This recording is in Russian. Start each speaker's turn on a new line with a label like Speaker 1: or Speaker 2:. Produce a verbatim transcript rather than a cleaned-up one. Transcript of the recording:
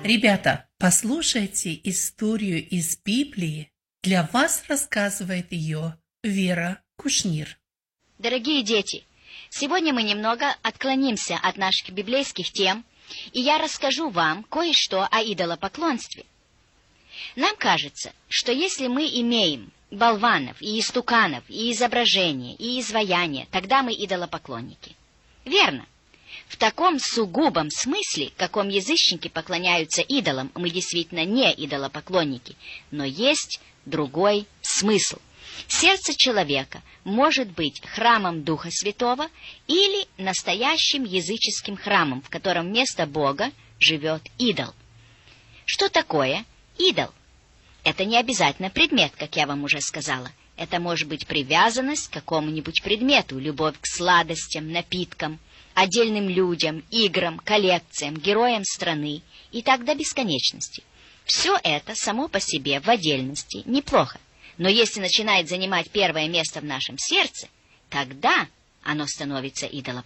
Speaker 1: Ребята, послушайте историю из Библии. Для вас рассказывает ее Вера Кушнир.
Speaker 2: Дорогие дети, сегодня мы немного отклонимся от наших библейских тем, и я расскажу вам кое-что о идолопоклонстве. Нам кажется, что если мы имеем болванов и истуканов, и изображения, и изваяния, тогда мы идолопоклонники. Верно. В таком сугубом смысле, в каком язычники поклоняются идолам, мы действительно не идолопоклонники, но есть другой смысл. Сердце человека может быть храмом Духа Святого или настоящим языческим храмом, в котором вместо Бога живет идол. Что такое идол? Это не обязательно предмет, как я вам уже сказала. Это может быть привязанность к какому-нибудь предмету, любовь к сладостям, напиткам, отдельным людям, играм, коллекциям, героям страны и так до бесконечности. Все это само по себе в отдельности неплохо. Но если начинает занимать первое место в нашем сердце, тогда оно становится идолопоклонством.